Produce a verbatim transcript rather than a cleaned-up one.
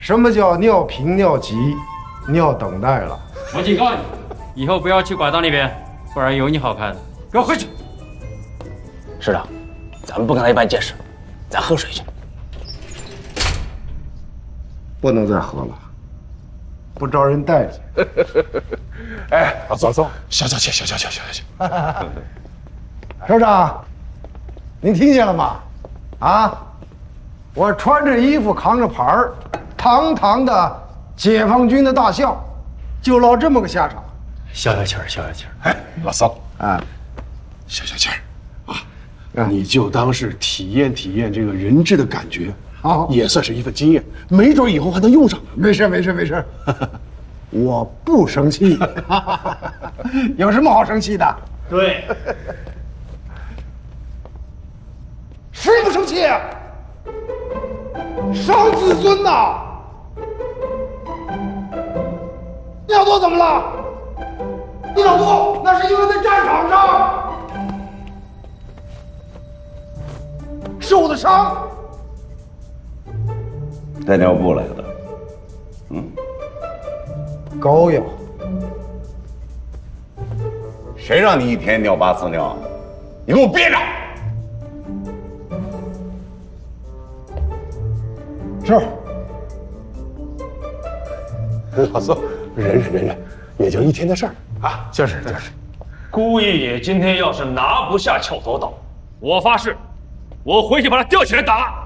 什么叫尿频尿急？尿等待了。 我警告你，以后不要去拐道那边，不然有你好看的。给我回去。 师长，咱们不跟他一般见识，咱喝水去。 不能再喝了，不招人待见。 哎，走走，消消气，消消气，消消气。 首长，您听见了吗？啊，我穿着衣服，扛着牌儿，堂堂的解放军的大校，就落这么个下场。 消消气儿，消消气儿。 哎，老桑啊， 消消气儿啊，你就当是体验体验这个人质的感觉， 好， 也算是一份经验，没准以后还能用上。 没事，没事，没事。我不生气，有什么好生气的？ 对， 谁不生气？伤自尊呐！尿多怎么了？你脑多那是因为在战场上受的伤。 带尿布来的，嗯， 膏药。 谁让你一天尿八次尿？你给我憋着！ 是。 老宋，忍忍忍忍，也就一天的事儿啊。 就是就是。 顾一野今天要是拿不下翘头岛，我发誓，我回去把他吊起来打。